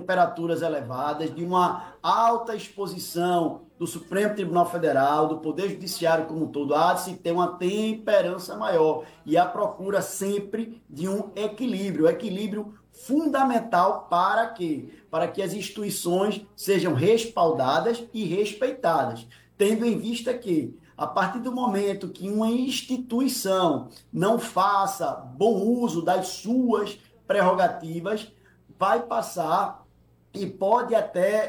temperaturas elevadas, de uma alta exposição do Supremo Tribunal Federal, do Poder Judiciário como um todo, há de se ter uma temperança maior e a procura sempre de um equilíbrio fundamental para quê? Para que as instituições sejam respaldadas e respeitadas, tendo em vista que, a partir do momento que uma instituição não faça bom uso das suas prerrogativas, vai passar e pode até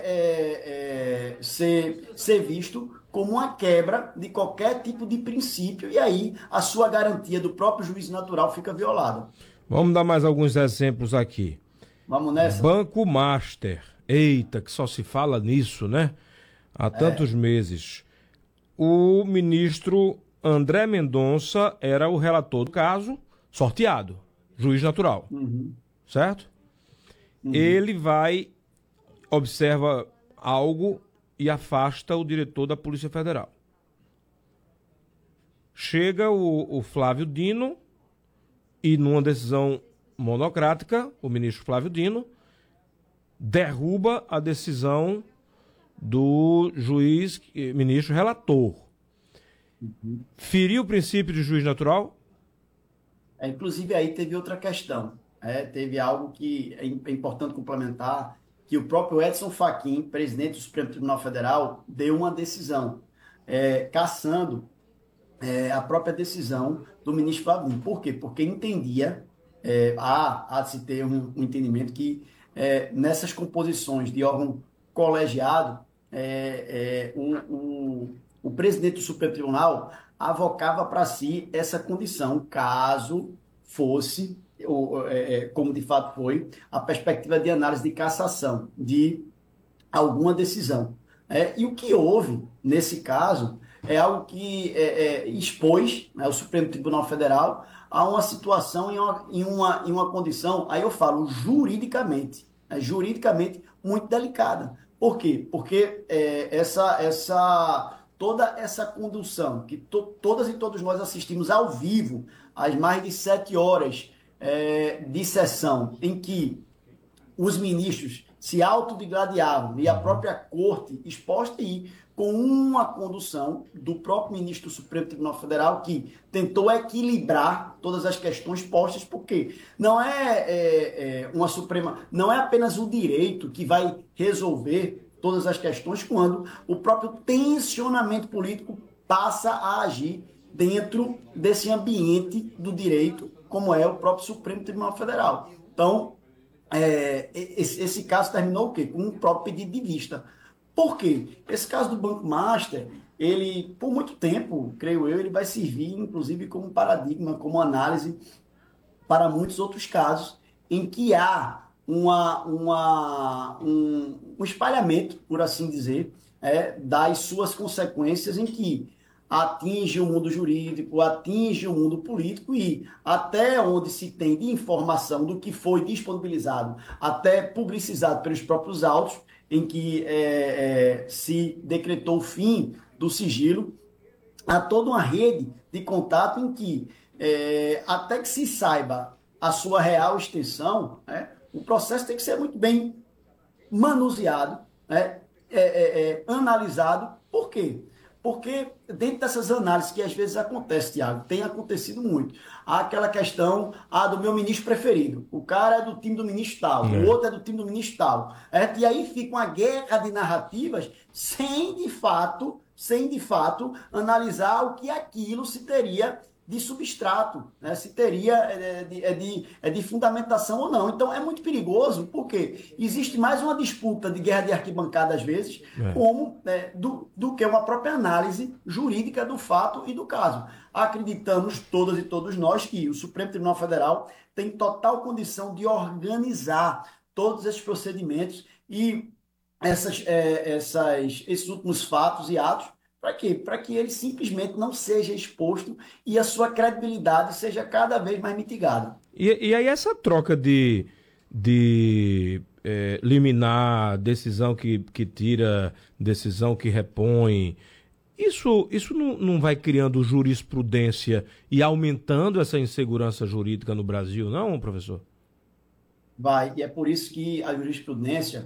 ser visto como uma quebra de qualquer tipo de princípio, e aí a sua garantia do próprio juízo natural fica violada. Vamos dar mais alguns exemplos aqui. Vamos nessa? Banco Master. Eita, que só se fala nisso, né? Há tantos meses. O ministro André Mendonça era o relator do caso, sorteado, juiz natural, certo? Ele vai, observa algo e afasta o diretor da Polícia Federal. Chega o Flávio Dino e, numa decisão monocrática, o ministro Flávio Dino derruba a decisão do juiz, ministro relator. Feriu o princípio de juiz natural? Inclusive, aí teve outra questão. Teve algo que é importante complementar, que o próprio Edson Fachin, presidente do Supremo Tribunal Federal, deu uma decisão cassando a própria decisão do ministro Flávio Dino. Por quê? Porque entendia, há de se ter um entendimento que nessas composições de órgão colegiado, o presidente do Supremo Tribunal avocava para si essa condição, caso fosse, como de fato foi, a perspectiva de análise de cassação de alguma decisão. E o que houve, nesse caso, é algo que expôs, né, o Supremo Tribunal Federal a uma situação em uma condição, aí eu falo juridicamente muito delicada. Por quê? Porque toda essa condução que todas e todos nós assistimos ao vivo, às mais de 7 horas de sessão, em que os ministros se autodegladiavam e a própria corte exposta aí com uma condução do próprio ministro do Supremo Tribunal Federal que tentou equilibrar todas as questões postas, porque não uma Suprema, não é apenas o direito que vai resolver todas as questões quando o próprio tensionamento político passa a agir dentro desse ambiente do direito, como é o próprio Supremo Tribunal Federal. Então, esse caso terminou o quê? Com um próprio pedido de vista. Por quê? Esse caso do Banco Master, ele, por muito tempo, creio eu, ele vai servir, inclusive, como paradigma, como análise para muitos outros casos em que há um espalhamento, por assim dizer, das suas consequências em que atinge o mundo jurídico, atinge o mundo político e até onde se tem de informação do que foi disponibilizado, até publicizado pelos próprios autos, em que se decretou o fim do sigilo, há toda uma rede de contato em que, até que se saiba a sua real extensão, o processo tem que ser muito bem manuseado, analisado. Por quê? Porque dentro dessas análises que às vezes acontece, Tiago, tem acontecido muito. Há aquela questão do meu ministro preferido. O cara é do time do ministro tal, o outro é do time do ministro tal. E aí fica uma guerra de narrativas sem de fato analisar o que aquilo se teria de substrato, né? Se teria de fundamentação ou não. Então é muito perigoso, porque existe mais uma disputa de guerra de arquibancada às vezes, do que uma própria análise jurídica do fato e do caso. Acreditamos todas e todos nós que o Supremo Tribunal Federal tem total condição de organizar todos esses procedimentos e esses últimos fatos e atos. Para quê? Para que ele simplesmente não seja exposto e a sua credibilidade seja cada vez mais mitigada. E aí essa troca de liminar, decisão que tira, decisão que repõe, isso não vai criando jurisprudência e aumentando essa insegurança jurídica no Brasil, não, professor? Vai, e é por isso que a jurisprudência